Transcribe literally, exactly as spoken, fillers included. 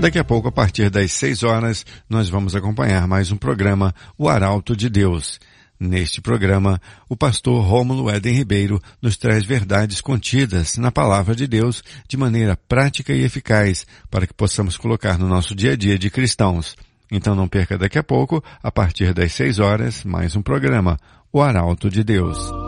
Daqui a pouco, a partir das seis horas, nós vamos acompanhar mais um programa, O Arauto de Deus. Neste programa, o pastor Rômulo Éden Ribeiro nos traz verdades contidas na Palavra de Deus de maneira prática e eficaz para que possamos colocar no nosso dia a dia de cristãos. Então não perca daqui a pouco, a partir das seis horas, mais um programa, O Arauto de Deus.